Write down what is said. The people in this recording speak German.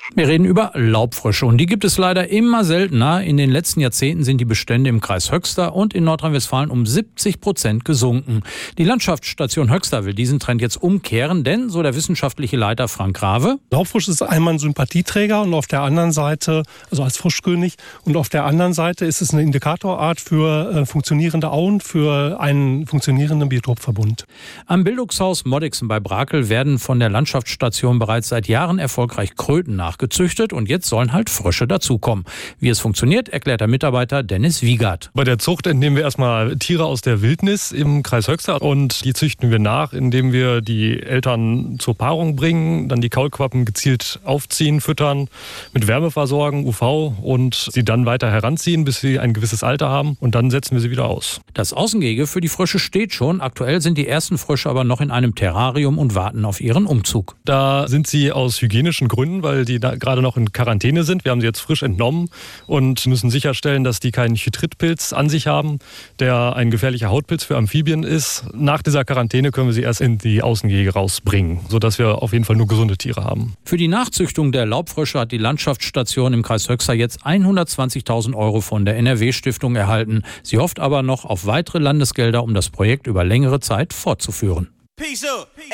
Wir reden über Laubfrösche und die gibt es leider immer seltener. In den letzten Jahrzehnten sind die Bestände im Kreis Höxter und in Nordrhein-Westfalen um 70% gesunken. Die Landschaftsstation Höxter will diesen Trend jetzt umkehren, denn, so der wissenschaftliche Leiter Frank Grave: Laubfrosch ist einmal ein Sympathieträger und auf der anderen Seite, also als Froschkönig, und auf der anderen Seite ist es eine Indikatorart für funktionierende Auen, für einen funktionierenden Biotopverbund. Am Bildungshaus Moddixen bei Brakel werden von der Landschaftsstation bereits seit Jahren erfolgreich Kröten nachgezüchtet und jetzt sollen halt Frösche dazukommen. Wie es funktioniert, erklärt der Mitarbeiter Dennis Wiegert. Bei der Zucht entnehmen wir erstmal Tiere aus der Wildnis im Kreis Höxter und die züchten wir nach, indem wir die Eltern zur Paarung bringen, dann die Kaulquappen gezielt aufziehen, füttern, mit Wärme versorgen, UV und sie dann weiter heranziehen, bis sie ein gewisses Alter haben und dann setzen wir sie wieder aus. Das Außengehege für die Frösche steht schon. Aktuell sind die ersten Frösche aber noch in einem Terrarium und warten auf ihren Umzug. Da sind sie aus hygienischen Gründen, weil die da gerade noch in Quarantäne sind. Wir haben sie jetzt frisch entnommen und müssen sicherstellen, dass die keinen Chytridpilz an sich haben, der ein gefährlicher Hautpilz für Amphibien ist. Nach dieser Quarantäne können wir sie erst in die Außengehege rausbringen, sodass wir auf jeden Fall nur gesunde Tiere haben. Für die Nachzüchtung der Laubfrösche hat die Landschaftsstation im Kreis Höxter jetzt 120.000 € von der NRW-Stiftung erhalten. Sie hofft aber noch auf weitere Landesgelder, um das Projekt über längere Zeit fortzuführen.